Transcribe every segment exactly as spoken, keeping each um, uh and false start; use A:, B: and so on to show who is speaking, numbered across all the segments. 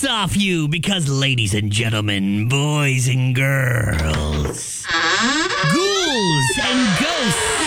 A: rocks off you because, ladies and gentlemen, boys and girls, ghouls and ghosts,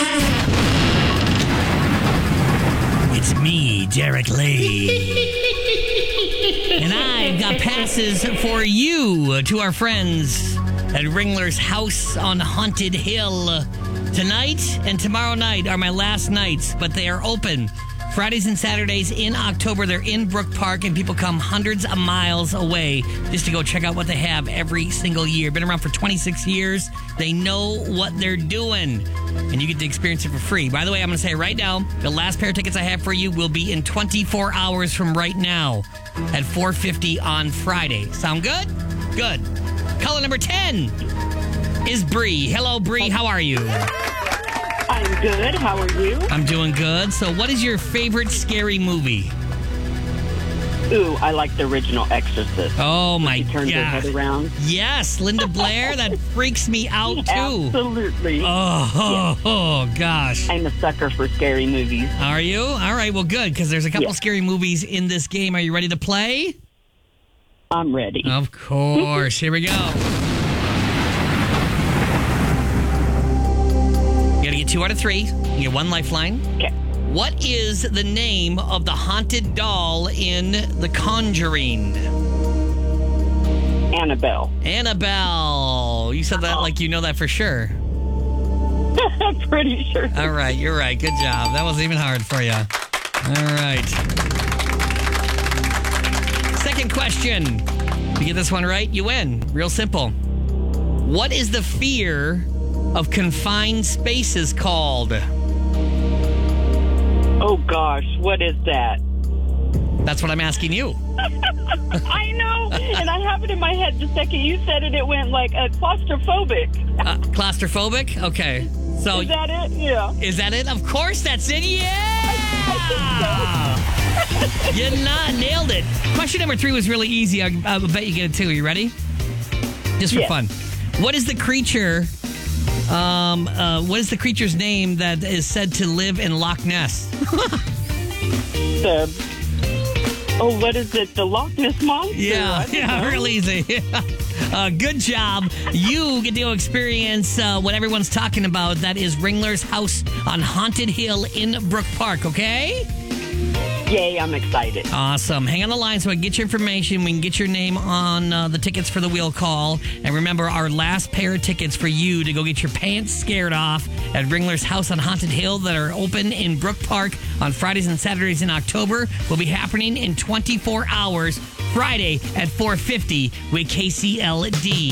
A: it's me, Derek Lee. And I've got passes for you to our friends at Ringler's House on Haunted Hill. Tonight and tomorrow night are my last nights, but they are open Fridays and Saturdays in October. They're in Brook Park, and people come hundreds of miles away just to go check out what they have every single year. Been around for twenty-six years. They know what they're doing, and you get to experience it for free. By the way, I'm going to say right now, the last pair of tickets I have for you will be in twenty-four hours from right now at four fifty on Friday. Sound good? Good. Caller number ten is Bree. Hello, Bree. How are you?
B: I'm good. How are you?
A: I'm doing good. So what is your favorite scary movie?
B: Ooh, I like the original Exorcist.
A: Oh, my
B: She turned her
A: God.
B: head around.
A: Yes, Linda Blair. That freaks me out, too.
B: Absolutely.
A: Oh, oh, oh, gosh.
B: I'm a sucker for scary movies.
A: Are you? All right, well, good, because there's a couple
B: Yeah.
A: scary movies in this game. Are you ready to play?
B: I'm ready.
A: Of course. Here we go. You got to get two out of three. You get one lifeline.
B: Okay.
A: What is the name of the haunted doll in The Conjuring?
B: Annabelle.
A: Annabelle. You said that like you know that for sure.
B: I'm pretty sure.
A: All right, you're right. Good job. That wasn't even hard for you. All right. Second question. If you get this one right, you win. Real simple. What is the fear of confined spaces called?
B: Oh, gosh. What is that?
A: That's what I'm asking you.
B: I know. And I have it in my head the second you said it. It went like a claustrophobic.
A: Uh, claustrophobic? Okay. So
B: Is that it? Yeah.
A: is that it? Of course, that's it. Yeah! You not nailed it. Question number three was really easy. I, I bet you get it too. Are you ready? Just for
B: Yes.
A: fun. What is the creature? Um, uh, what is the creature's name that is said to live in Loch Ness?
B: The, oh, what is it? The Loch Ness Monster?
A: Yeah,
B: I don't
A: yeah,
B: know.
A: real easy. uh, good job. You get to experience uh, what everyone's talking about. That is Ringler's House on Haunted Hill in Brook Park, okay?
B: Yay, I'm excited.
A: Awesome. Hang on the line so I can get your information. We can get your name on uh, the tickets for the wheel call. And remember, our last pair of tickets for you to go get your pants scared off at Ringler's House on Haunted Hill that are open in Brook Park on Fridays and Saturdays in October will be happening in twenty-four hours, Friday at four fifty with K C L D.